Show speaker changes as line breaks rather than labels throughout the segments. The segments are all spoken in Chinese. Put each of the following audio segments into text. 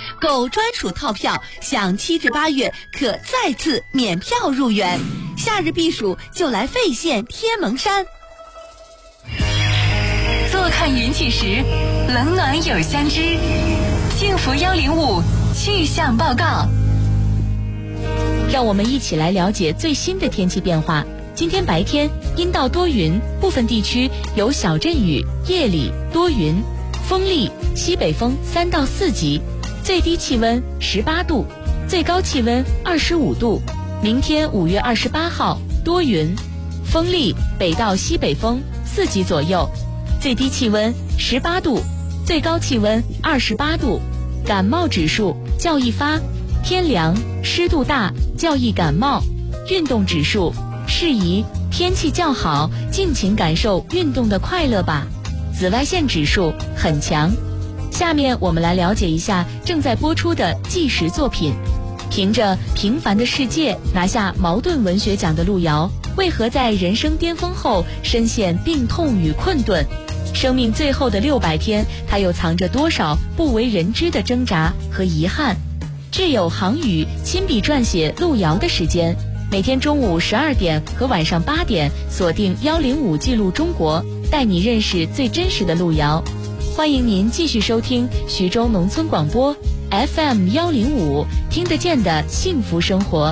狗专属套票，享7至8月可再次免票入园。夏日避暑就来费县天门山。
坐看云起时，冷暖有相知。幸福105气象报告。
让我们一起来了解最新的天气变化。今天白天阴到多云，部分地区有小阵雨，夜里多云，风力西北风3到4级，最低气温18度，最高气温25度。明天5月28号多云，风力北到西北风4级左右，最低气温18度，最高气温28度。感冒指数较易发，天凉湿度大较易感冒。运动指数适宜，天气较好，尽情感受运动的快乐吧。紫外线指数很强。下面我们来了解一下正在播出的纪实作品。凭着《平凡的世界》拿下茅盾文学奖的路遥，为何在人生巅峰后深陷病痛与困顿？生命最后的600天，他又藏着多少不为人知的挣扎和遗憾？挚友航宇亲笔撰写路遥的时间，每天中午12点和晚上8点，锁定105记录中国，带你认识最真实的路遥。欢迎您继续收听徐州农村广播 FM 105，听得见的幸福生活。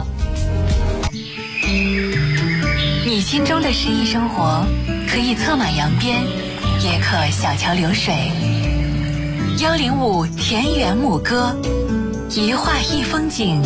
你心中的诗意生活，可以策马扬鞭，也可小桥流水。105田园牧歌，一画一风景。